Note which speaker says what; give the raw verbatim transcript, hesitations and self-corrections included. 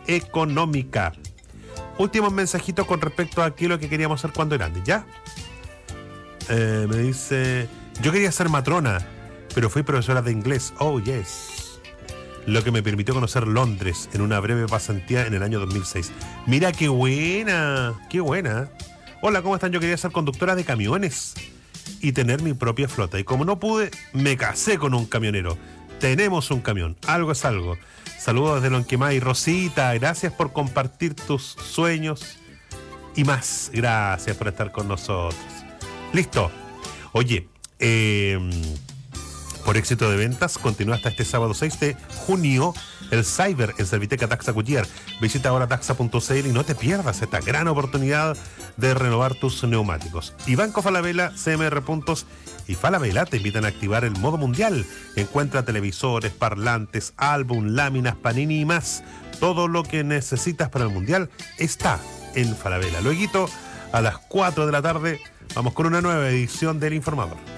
Speaker 1: económica. Últimos mensajitos con respecto a qué es lo que queríamos hacer cuando grande, ¿ya? Eh, me dice, yo quería ser matrona, pero fui profesora de inglés. Oh, yes. Lo que me permitió conocer Londres en una breve pasantía en el año dos mil seis. Mira, qué buena, qué buena. Hola, ¿cómo están? Yo quería ser conductora de camiones y tener mi propia flota. Y como no pude, me casé con un camionero. Tenemos un camión, algo es algo. Saludos desde Lonquimay. Rosita, gracias por compartir tus sueños y más. Gracias por estar con nosotros. Listo. Oye, eh, por éxito de ventas, continúa hasta este sábado seis de junio el Cyber en Serviteca Taxa Goodyear. Visita ahora taxa punto c l y no te pierdas esta gran oportunidad de renovar tus neumáticos. Y Banco Falabella, C M R Puntos y Falabella te invitan a activar el modo mundial. Encuentra televisores, parlantes, álbum, láminas, panini y más. Todo lo que necesitas para el mundial está en Falabella. Lueguito, a las cuatro de la tarde, vamos con una nueva edición del Informador.